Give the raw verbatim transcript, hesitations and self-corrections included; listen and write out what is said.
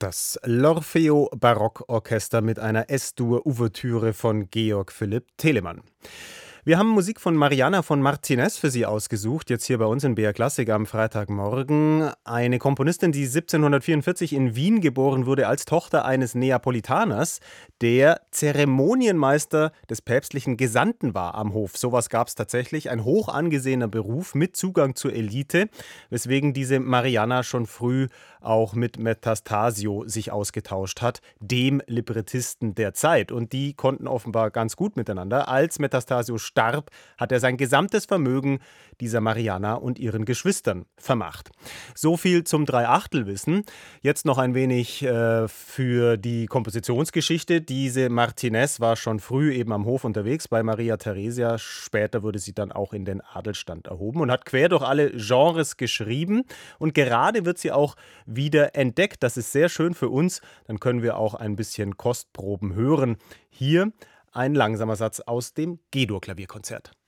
Das L'Orfeo Barockorchester mit einer Es-Dur-Ouvertüre von Georg Philipp Telemann. Wir haben Musik von Mariana von Martinez für Sie ausgesucht, jetzt hier bei uns in B R Klassik am Freitagmorgen. Eine Komponistin, die siebzehnhundertvierundvierzig in Wien geboren wurde als Tochter eines Neapolitaners, der Zeremonienmeister des päpstlichen Gesandten war am Hof. Sowas gab es tatsächlich, ein hoch angesehener Beruf mit Zugang zur Elite, weswegen diese Mariana schon früh auch mit Metastasio sich ausgetauscht hat, dem Librettisten der Zeit. Und die konnten offenbar ganz gut miteinander. Als Metastasio starb, hat er sein gesamtes Vermögen dieser Mariana und ihren Geschwistern vermacht. So viel zum Dreiachtelwissen. Jetzt noch ein wenig äh, für die Kompositionsgeschichte. Diese Martinez war schon früh eben am Hof unterwegs bei Maria Theresia. Später wurde sie dann auch in den Adelsstand erhoben und hat quer durch alle Genres geschrieben. Und gerade wird sie auch wieder entdeckt. Das ist sehr schön für uns. Dann können wir auch ein bisschen Kostproben hören. Hier ein langsamer Satz aus dem G-Dur-Klavierkonzert.